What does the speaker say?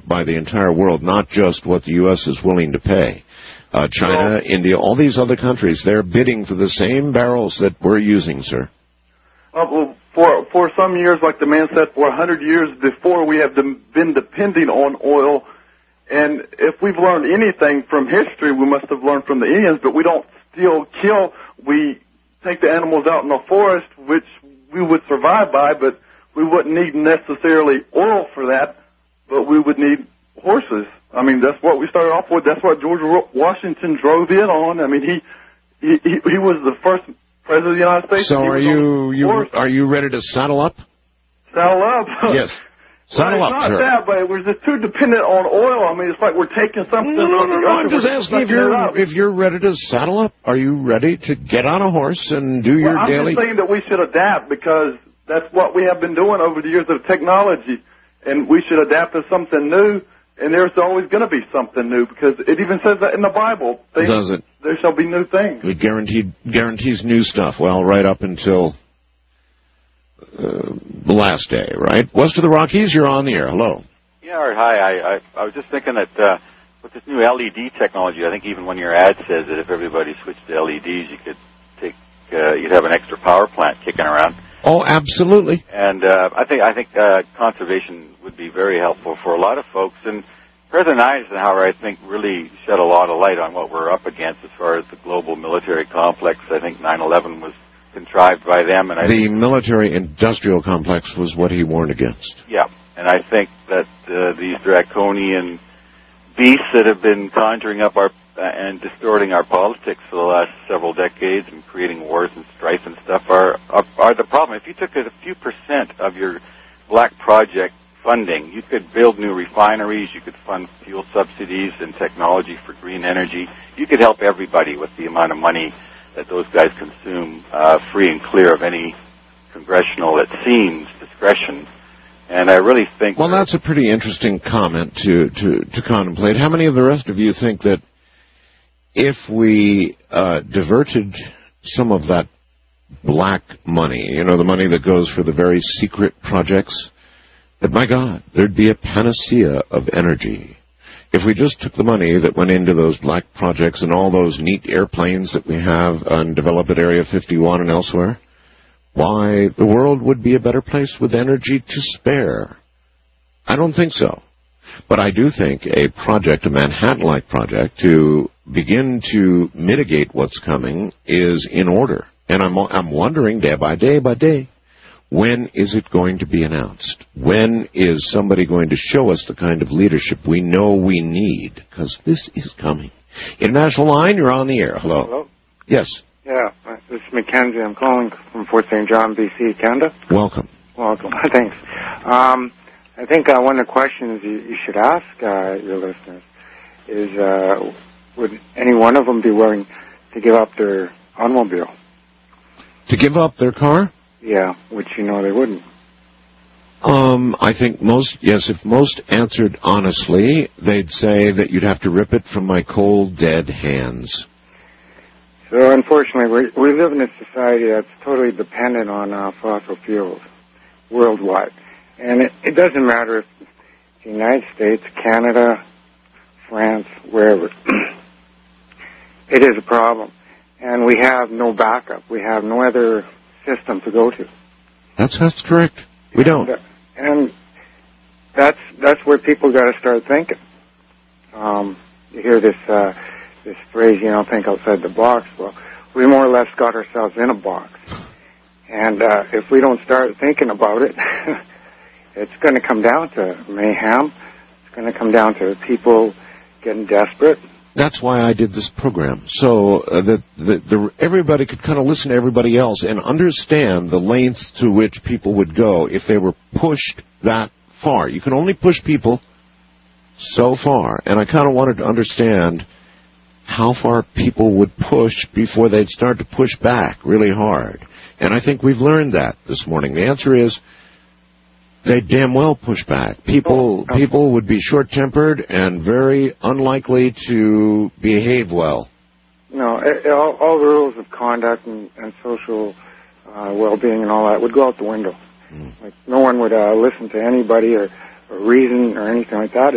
by the entire world, not just what the U.S. is willing to pay. China, India, all these other countries, they're bidding for the same barrels that we're using, sir. Well, for some years, like the man said, for 100 years before, we have been depending on oil. And if we've learned anything from history, we must have learned from the Indians, but we don't still kill. We take the animals out in the forest, which we would survive by, but we wouldn't need necessarily oil for that, but we would need horses. I mean, that's what we started off with. That's what George Washington drove in on. I mean, he was the first president of the United States. So are you ready to saddle up? Saddle up? Yes. Saddle up, sir. It's not that, but we're just too dependent on oil. I mean, it's like we're taking something. No. I'm just asking if you're ready to saddle up. Are you ready to get on a horse and do your daily? I'm just saying that we should adapt because that's what we have been doing over the years of technology, and we should adapt to something new. And there's always going to be something new because it even says that in the Bible. Does it? There shall be new things. It guarantees new stuff. Well, right up until the last day, right? West of the Rockies, you're on the air. Hello. Yeah, hi. I was just thinking that with this new LED technology, I think even when your ad says that if everybody switched to LEDs, you could you'd have an extra power plant kicking around. Oh, absolutely. And I think conservation would be very helpful for a lot of folks. And President Eisenhower, I think, really shed a lot of light on what we're up against as far as the global military complex. I think 9/11 was contrived by them. And the military-industrial complex was what he warned against. Yeah, and I think that these draconian beasts that have been conjuring up and distorting our politics for the last several decades and creating wars and strife and stuff are the problem. If you took a few % of your black project funding, you could build new refineries, you could fund fuel subsidies and technology for green energy. You could help everybody with the amount of money that those guys consume, free and clear of any congressional, it seems, discretion. And I really think... Well, that's a pretty interesting comment to contemplate. How many of the rest of you think that if we diverted some of that black money, the money that goes for the very secret projects, that, my God, there'd be a panacea of energy? If we just took the money that went into those black projects and all those neat airplanes that we have and developed at Area 51 and elsewhere, why, the world would be a better place with energy to spare. I don't think so. But I do think a project, a Manhattan-like project, to begin to mitigate what's coming is in order. And I'm wondering, day by day, when is it going to be announced? When is somebody going to show us the kind of leadership we know we need? Because this is coming. International line, you're on the air. Hello. Hello? Yes. Yeah, this is Mackenzie. I'm calling from Fort St. John, B.C., Canada. Welcome. Thanks. I think one of the questions you should ask your listeners is, would any one of them be willing to give up their automobile? To give up their car? Yeah, which they wouldn't. I think if most answered honestly, they'd say that you'd have to rip it from my cold, dead hands. So, unfortunately, we live in a society that's totally dependent on fossil fuels worldwide. And it doesn't matter if it's the United States, Canada, France, wherever. It is a problem. And we have no backup. We have no other system to go to. That's correct. We don't. And that's where people got to start thinking. You hear this phrase, think outside the box. Well, we more or less got ourselves in a box. And if we don't start thinking about it, it's going to come down to mayhem. It's going to come down to people getting desperate. That's why I did this program, so that everybody could kind of listen to everybody else and understand the lengths to which people would go if they were pushed that far. You can only push people so far, and I kind of wanted to understand how far people would push before they'd start to push back really hard. And I think we've learned that this morning. The answer is they damn well push back. People would be short-tempered and very unlikely to behave well. No, all the rules of conduct and social well-being and all that would go out the window. Like no one would listen to anybody or reason or anything like that.